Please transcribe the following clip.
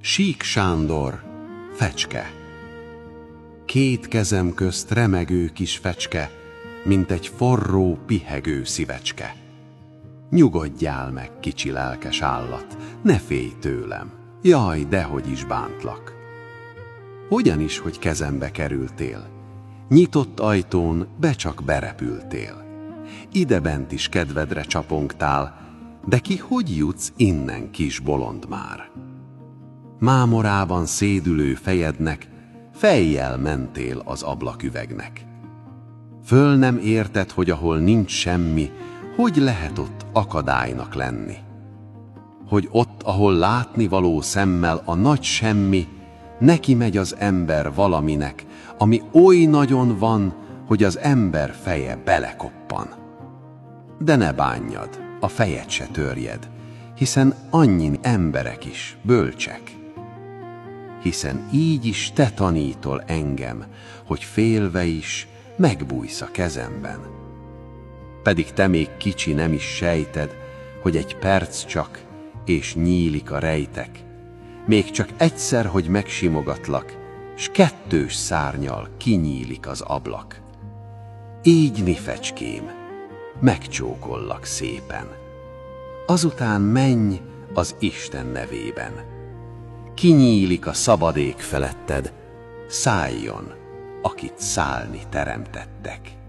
Sík Sándor, fecske. Két kezem közt remegő kis fecske, mint egy forró, pihegő szívecske. Nyugodjál meg, kicsi lelkes állat, ne félj tőlem, jaj, dehogy is bántlak. Hogyan is, hogy kezembe kerültél? Nyitott ajtón be csak berepültél. Idebent is kedvedre csapongtál, de ki hogy jutsz innen, kis bolond már? Mámorában szédülő fejednek fejjel mentél az ablaküvegnek. Föl nem érted, hogy ahol nincs semmi, hogy lehet ott akadálynak lenni? Hogy ott, ahol látnivaló szemmel a nagy semmi, neki megy az ember valaminek, ami oly nagyon van, hogy az ember feje belekoppan. De ne bánjad, a fejed se törjed, hiszen annyi emberek is bölcsek. Hiszen így is te tanítol engem, hogy félve is megbújsz a kezemben. Pedig te még kicsi nem is sejted, hogy egy perc csak, és nyílik a rejtek. Még csak egyszer, hogy megsimogatlak, s kettős szárnyal kinyílik az ablak. Így, nifecském, megcsókollak szépen. Azután menj az Isten nevében. Kinyílik a szabad ég feletted, szálljon, akit szállni teremtettek.